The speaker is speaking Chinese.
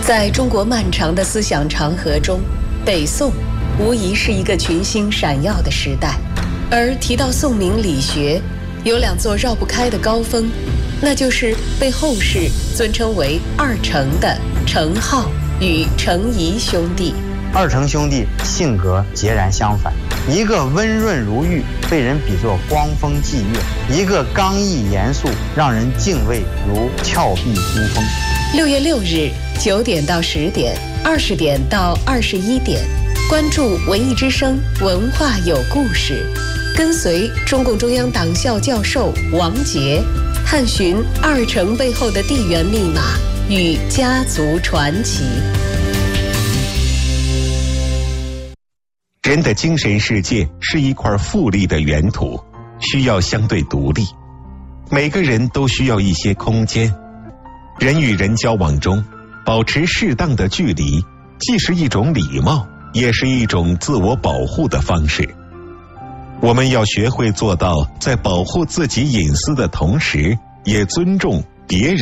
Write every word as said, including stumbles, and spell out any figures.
在中国漫长的思想长河中，北宋无疑是一个群星闪耀的时代。而提到宋明理学，有两座绕不开的高峰，那就是被后世尊称为二程的程颢与程颐兄弟。 二程兄弟性格截然相反，一个温润如玉，被人比作光风霁月；一个刚毅严肃，让人敬畏如峭壁孤峰。 六月六日九点到十点，二十点到二十一点，关注文艺之声，文化有故事，跟随中共中央党校教授王杰，探寻二程背后的地缘密码与家族传奇。 人的精神世界是一块富丽的原土，需要相对独立。每个人都需要一些空间。人与人交往中，保持适当的距离，既是一种礼貌，也是一种自我保护的方式。我们要学会做到，在保护自己隐私的同时，也尊重别人